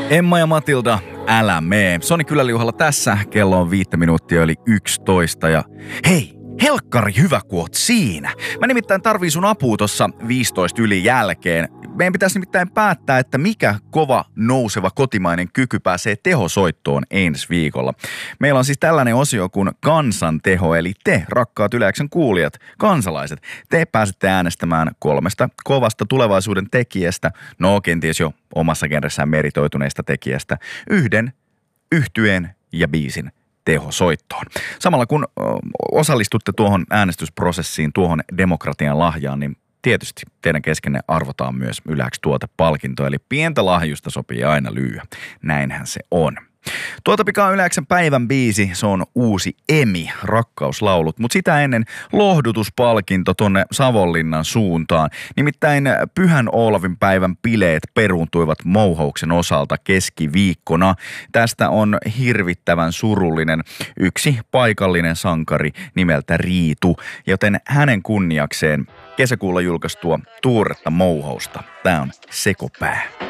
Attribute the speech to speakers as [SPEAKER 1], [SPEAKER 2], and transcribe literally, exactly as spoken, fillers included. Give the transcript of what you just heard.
[SPEAKER 1] Emma ja Matilda, älä mee. Soni Kyläliuhalla tässä, kello on viittä minuuttia yli yksitoista ja hei, helkkari hyvä kun oot siinä. Mä nimittäin tarviin sun apua tossa viisitoista yli jälkeen. Meidän pitäisi nimittäin päättää, että mikä kova nouseva kotimainen kyky pääsee tehosoittoon ensi viikolla. Meillä on siis tällainen osio kuin kansanteho, eli te, rakkaat Yle X:n kuulijat, kansalaiset, te pääsette äänestämään kolmesta kovasta tulevaisuuden tekijästä, no kenties jo omassa genressään meritoituneesta tekijästä, yhden, yhtyeen ja biisin tehosoittoon. Samalla kun osallistutte tuohon äänestysprosessiin, tuohon demokratian lahjaan, niin tietysti teidän keskenne arvotaan myös Yle X tuotepalkinto, eli pientä lahjusta sopii aina lyödä. Näinhän se on. Tuota pikaa Yle X:n päivän biisi, se on uusi Emi, rakkauslaulut, mutta sitä ennen lohdutuspalkinto tonne Savonlinnan suuntaan. Nimittäin Pyhän Olavin päivän bileet peruuntuivat Mouhouksen osalta keskiviikkona. Tästä on hirvittävän surullinen yksi paikallinen sankari nimeltä Riitu, joten hänen kunniakseen kesäkuulla julkaistua tuoretta Mouhousta. Tää on Sekopää.